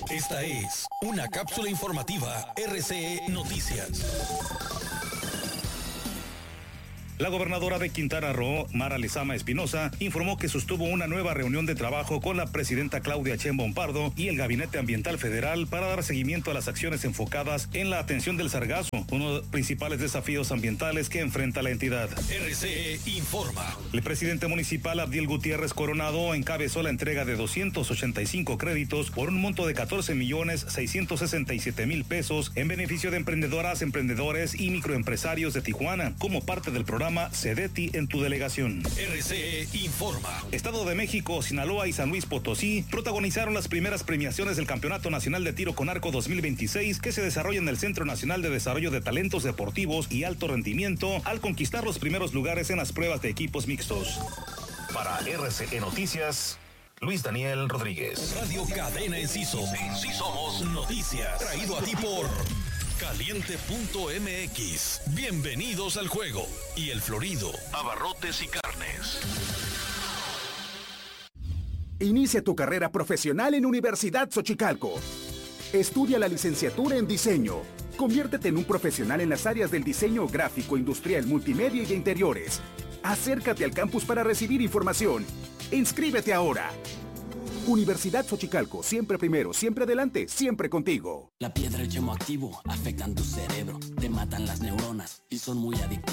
Esta es una cápsula informativa RCE Noticias. La gobernadora de Quintana Roo, Mara Lezama Espinosa, informó que sostuvo una nueva reunión de trabajo con la presidenta Claudia Sheinbaum Pardo y el Gabinete Ambiental Federal para dar seguimiento a las acciones enfocadas en la atención del sargazo, uno de los principales desafíos ambientales que enfrenta la entidad. RCE informa. El presidente municipal Abdiel Gutiérrez Coronado encabezó la entrega de 285 créditos por un monto de 14,667,000 pesos en beneficio de emprendedoras, emprendedores y microempresarios de Tijuana, como parte del programa CEDETI en tu delegación. RCE informa. Estado de México, Sinaloa y San Luis Potosí protagonizaron las primeras premiaciones del Campeonato Nacional de Tiro con Arco 2026 que se desarrolla en el Centro Nacional de Desarrollo de Talentos Deportivos y Alto Rendimiento al conquistar los primeros lugares en las pruebas de equipos mixtos. Para RCE Noticias, Luis Daniel Rodríguez. Radio Cadena Enciso. Sí somos noticias. Traído a ti por Caliente.mx. Bienvenidos al juego. Y El Florido, abarrotes y carnes. Inicia tu carrera profesional en Universidad Xochicalco. Estudia la licenciatura en diseño. Conviértete en un profesional en las áreas del diseño gráfico, industrial, multimedia y de interiores. Acércate al campus para recibir información. Inscríbete ahora. Universidad Xochicalco, siempre primero, siempre adelante, siempre contigo. La piedra y el chemoactivo afectan tu cerebro, te matan las neuronas y son muy adictivos.